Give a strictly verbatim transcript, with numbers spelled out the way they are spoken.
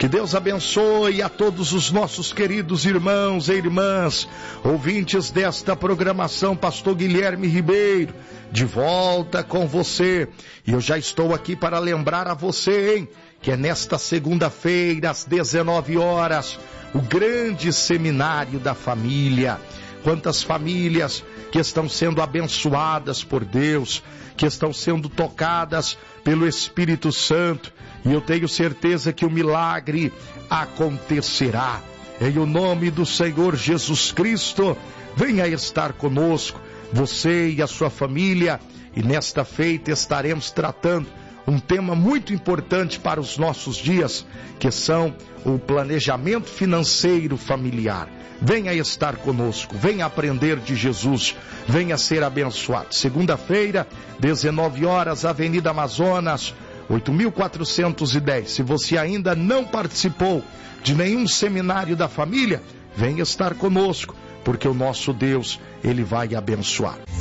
Que Deus abençoe a todos os nossos queridos irmãos e irmãs, ouvintes desta programação. Pastor Guilherme Ribeiro, de volta com você. E eu já estou aqui para lembrar a você, hein, que é nesta segunda-feira, às dezenove horas, o grande seminário da família. Quantas famílias que estão sendo abençoadas por Deus, que estão sendo tocadas pelo Espírito Santo, e eu tenho certeza que o milagre acontecerá. Em o nome do Senhor Jesus Cristo, venha estar conosco, você e a sua família, e nesta feita estaremos tratando um tema muito importante para os nossos dias, que são o planejamento financeiro familiar. Venha estar conosco, venha aprender de Jesus, venha ser abençoado. Segunda-feira, dezenove horas, Avenida Amazonas, oito mil quatrocentos e dez. Se você ainda não participou de nenhum seminário da família, venha estar conosco, porque o nosso Deus, Ele vai abençoar.